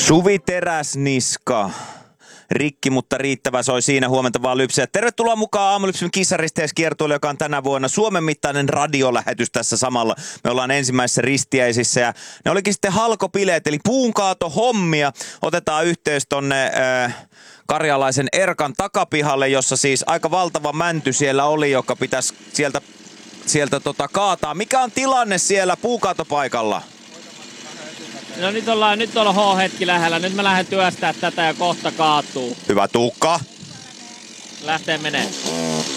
Suvi Teräsniska. Rikki, mutta riittävä soi siinä. Huomenta vaan Lypsää. Tervetuloa mukaan Aamulypsyn kissaristeeskiertueelle, joka on tänä vuonna Suomen mittainen radiolähetys tässä samalla. Me ollaan ensimmäisessä ristiäisissä ja ne olikin sitten halkopileet, eli puunkaatohommia. Otetaan yhteys tonne karjalaisen Erkan takapihalle, jossa siis aika valtava mänty siellä oli, joka pitäisi sieltä kaataa. Mikä on tilanne siellä puunkaatopaikalla? No nyt ollaan H-hetki lähellä. Nyt mä lähden työstää tätä ja kohta kaatuu. Hyvä Tuukka. Lähtee menee.